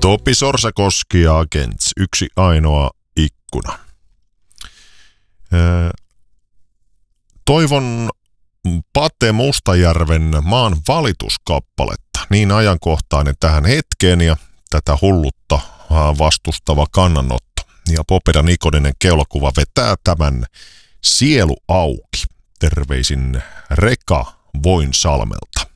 Topi Sorsakoski ja Agents, yksi ainoa ikkuna. Toivon Pate Mustajärven Maan valituskappaletta, niin ajankohtainen tähän hetkeen ja tätä hullutta vastustava kannanotto. Ja Popedan ikoninen keulakuva vetää tämän sielu auki. Terveisin Reka Voinsalmelta.